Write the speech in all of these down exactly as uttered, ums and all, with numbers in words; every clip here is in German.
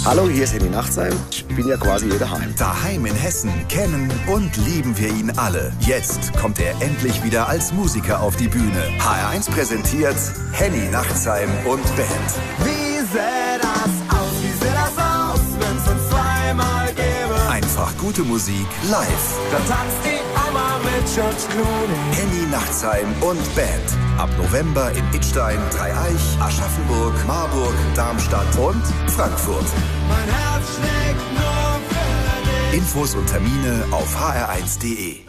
Hallo, hier ist Henny Nachtsheim. Ich bin ja quasi hier daheim. Daheim in Hessen kennen und lieben wir ihn alle. Jetzt kommt er endlich wieder als Musiker auf die Bühne. H R eins präsentiert Henny Nachtsheim und Band. Wie sähe das aus, wie sähe das aus, wenn's uns zweimal gäbe? Einfach gute Musik live. Da tanzt die Oma mit George Clooney. Henny Nachtsheim und Band. Ab November in Idstein, Dreieich, Aschaffenburg, Marburg, Darmstadt und Frankfurt. Mein Herz schlägt nur für dich. Infos und Termine auf h r eins punkt d e.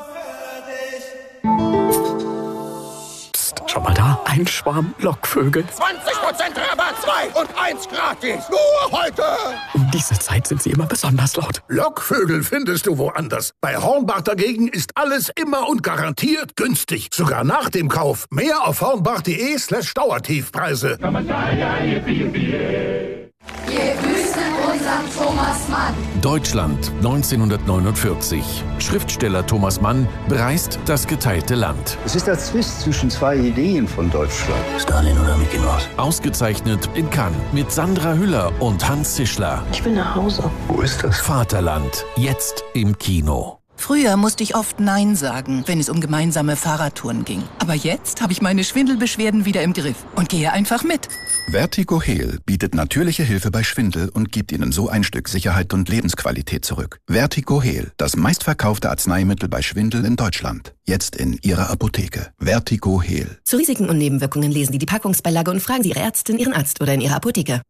Psst, schau mal da, ein Schwarm Lockvögel. zwanzig Prozent Rabatt, zwei und eins gratis. Nur heute. Um diese Zeit sind sie immer besonders laut. Lockvögel findest du woanders. Bei Hornbach dagegen ist alles immer und garantiert günstig. Sogar nach dem Kauf. Mehr auf hornbach.de slash Dauertiefpreise. Wir grüßen unseren Thomas Mann. Deutschland neunzehnhundertneunundvierzig. Schriftsteller Thomas Mann bereist das geteilte Land. Es ist der Zwist zwischen zwei Ideen von Deutschland. Stalin oder Mickey Mouse? Ausgezeichnet in Cannes mit Sandra Hüller und Hans Zischler. Ich will nach Hause. Wo ist das? Vaterland, jetzt im Kino. Früher musste ich oft Nein sagen, wenn es um gemeinsame Fahrradtouren ging. Aber jetzt habe ich meine Schwindelbeschwerden wieder im Griff und gehe einfach mit. Vertigo Heal bietet natürliche Hilfe bei Schwindel und gibt Ihnen so ein Stück Sicherheit und Lebensqualität zurück. Vertigo Heal, das meistverkaufte Arzneimittel bei Schwindel in Deutschland. Jetzt in Ihrer Apotheke. Vertigo Heal. Zu Risiken und Nebenwirkungen lesen Sie die Packungsbeilage und fragen Sie Ihre Ärztin, Ihren Arzt oder in Ihrer Apotheke.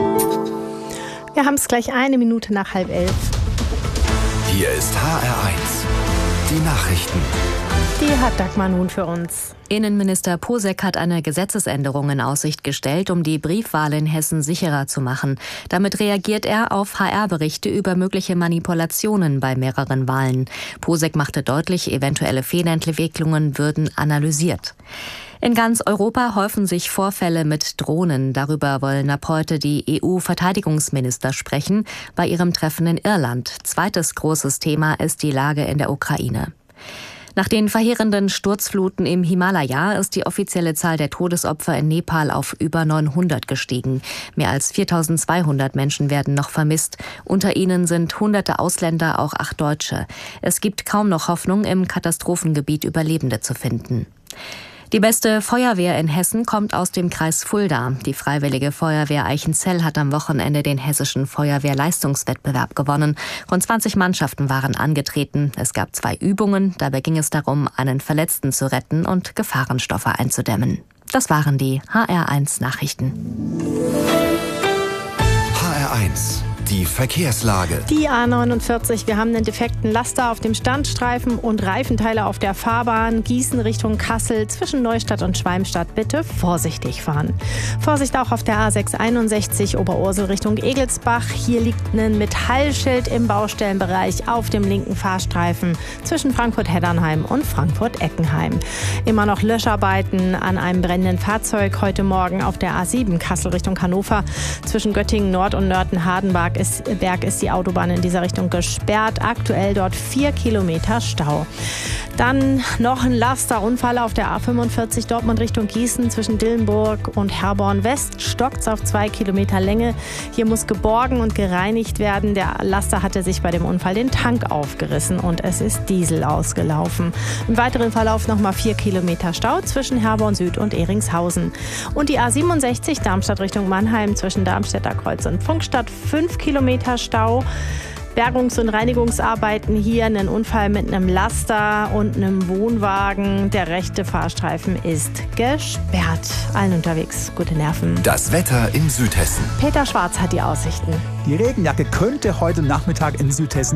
Wir haben es gleich eine Minute nach halb elf. Hier ist H R eins. Die Nachrichten. Die hat Dagmar nun für uns. Innenminister Posek hat eine Gesetzesänderung in Aussicht gestellt, um die Briefwahl in Hessen sicherer zu machen. Damit reagiert er auf H R-Berichte über mögliche Manipulationen bei mehreren Wahlen. Posek machte deutlich, eventuelle Fehlentwicklungen würden analysiert. In ganz Europa häufen sich Vorfälle mit Drohnen. Darüber wollen ab heute die E U-Verteidigungsminister sprechen bei ihrem Treffen in Irland. Zweites großes Thema ist die Lage in der Ukraine. Nach den verheerenden Sturzfluten im Himalaya ist die offizielle Zahl der Todesopfer in Nepal auf über neunhundert gestiegen. Mehr als viertausendzweihundert Menschen werden noch vermisst. Unter ihnen sind hunderte Ausländer, auch acht Deutsche. Es gibt kaum noch Hoffnung, im Katastrophengebiet Überlebende zu finden. Die beste Feuerwehr in Hessen kommt aus dem Kreis Fulda. Die Freiwillige Feuerwehr Eichenzell hat am Wochenende den hessischen Feuerwehrleistungswettbewerb gewonnen. Rund zwanzig Mannschaften waren angetreten. Es gab zwei Übungen. Dabei ging es darum, einen Verletzten zu retten und Gefahrenstoffe einzudämmen. Das waren die H R eins Nachrichten. H R eins. Die Verkehrslage. Die A neunundvierzig. Wir haben einen defekten Laster auf dem Standstreifen und Reifenteile auf der Fahrbahn. Gießen Richtung Kassel zwischen Neustadt und Schwalmstadt. Bitte vorsichtig fahren. Vorsicht auch auf der A sechshunderteinundsechzig Oberursel Richtung Egelsbach. Hier liegt ein Metallschild im Baustellenbereich auf dem linken Fahrstreifen zwischen Frankfurt-Heddernheim und Frankfurt-Eckenheim. Immer noch Löscharbeiten an einem brennenden Fahrzeug heute Morgen auf der A sieben Kassel Richtung Hannover. Zwischen Göttingen Nord und Nörten-Hardenberg ist, Berg ist die Autobahn in dieser Richtung gesperrt. Aktuell dort vier Kilometer Stau. Dann noch ein Lasterunfall auf der A fünfundvierzig Dortmund Richtung Gießen zwischen Dillenburg und Herborn West. Stockt's auf zwei Kilometer Länge. Hier muss geborgen und gereinigt werden. Der Laster hatte sich bei dem Unfall den Tank aufgerissen und es ist Diesel ausgelaufen. Im weiteren Verlauf nochmal vier Kilometer Stau zwischen Herborn Süd und Ehringshausen. Und die A siebenundsechzig Darmstadt Richtung Mannheim zwischen Darmstädter Kreuz und Pfungstadt. fünf Kilometer Stau. Bergungs- und Reinigungsarbeiten hier, einen Unfall mit einem Laster und einem Wohnwagen. Der rechte Fahrstreifen ist gesperrt. Allen unterwegs gute Nerven. Das Wetter in Südhessen. Peter Schwarz hat die Aussichten. Die Regenjacke könnte heute Nachmittag in Südhessen